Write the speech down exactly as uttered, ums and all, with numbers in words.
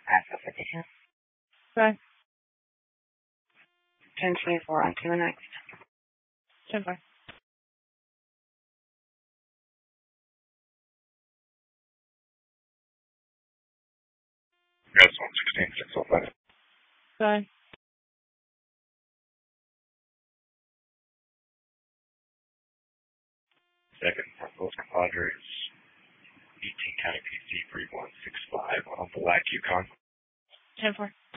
Alpha fifty-two. Bye. ten twenty-four on to the next. ten four. That's one sixteen six oh five. Bye. Second, Los Padres, eighteen County P C three one six five on the Black Yukon. ten four.